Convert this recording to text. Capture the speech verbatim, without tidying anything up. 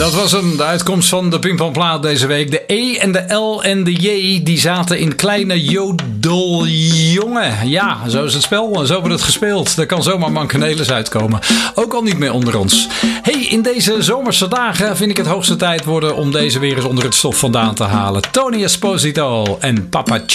Dat was hem, de uitkomst van de pingpongplaat deze week. De E en de L en de J, die zaten in kleine jodeljongen. Ja, zo is het spel, zo wordt het gespeeld. Er kan zomaar Mankenelis uitkomen. Ook al niet meer onder ons. Hey, in deze zomerse dagen vind ik het hoogste tijd worden om deze weer eens onder het stof vandaan te halen. Tony Esposito en Papa